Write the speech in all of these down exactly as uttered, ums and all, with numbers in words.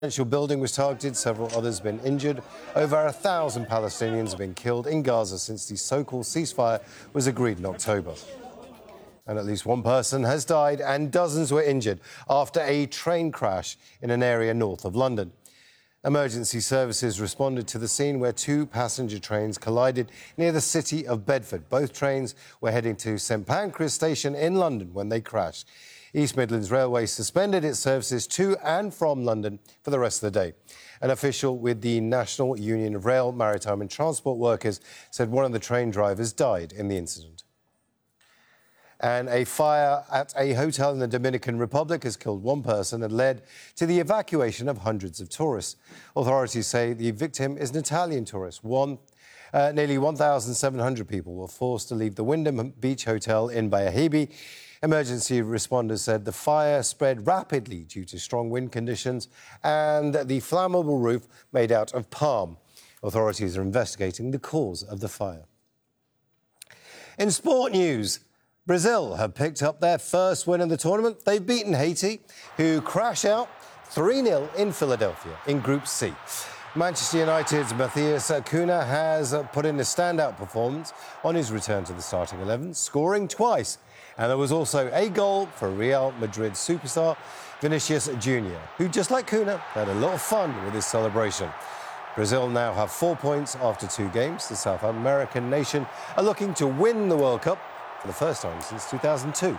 residential building was targeted. Several others have been injured. Over a thousand Palestinians have been killed in Gaza since the so-called ceasefire was agreed in October. And at least one person has died and dozens were injured after a train crash in an area north of London. Emergency services responded to the scene where two passenger trains collided near the city of Bedford. Both trains were heading to St Pancras Station in London when they crashed. East Midlands Railway suspended its services to and from London for the rest of the day. An official with the National Union of Rail, Maritime and Transport Workers said one of the train drivers died in the incident. And a fire at a hotel in the Dominican Republic has killed one person and led to the evacuation of hundreds of tourists. Authorities say the victim is an Italian tourist. One, uh, nearly one thousand seven hundred people were forced to leave the Wyndham Beach Hotel in Bayahibe. Emergency responders said the fire spread rapidly due to strong wind conditions and the flammable roof made out of palm. Authorities are investigating the cause of the fire. In sport news, Brazil have picked up their first win in the tournament. They've beaten Haiti, who crash out three nil in Philadelphia in Group C. Manchester United's Matheus Cunha has put in a standout performance on his return to the starting eleven, scoring twice. And there was also a goal for Real Madrid superstar Vinicius Junior, who, just like Cunha, had a lot of fun with his celebration. Brazil now have four points after two games. The South American nation are looking to win the World Cup for the first time since two thousand two.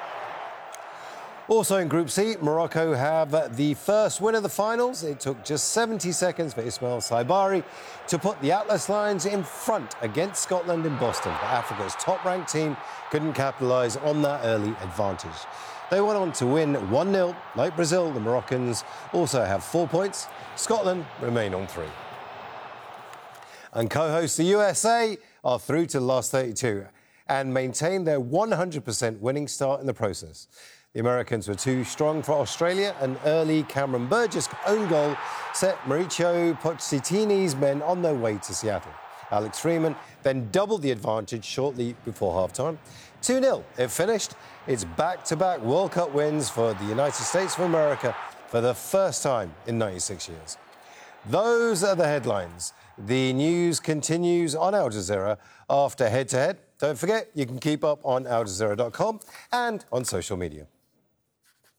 Also in Group C, Morocco have the first win of the finals. It took just seventy seconds for Ismail Saibari to put the Atlas Lions in front against Scotland in Boston. But Africa's top-ranked team couldn't capitalise on that early advantage. They went on to win one nil. Like Brazil, the Moroccans also have four points. Scotland remain on three. And co-hosts the U S A are through to the last thirty-two and maintain their one hundred percent winning start in the process. The Americans were too strong for Australia. An early Cameron Burgess own goal set Mauricio Pochettino's men on their way to Seattle. Alex Freeman then doubled the advantage shortly before half-time. two nil, it finished. It's back-to-back World Cup wins for the United States of America for the first time in ninety-six years. Those are the headlines. The news continues on Al Jazeera after head-to-head. Don't forget, you can keep up on al jazeera dot com and on social media.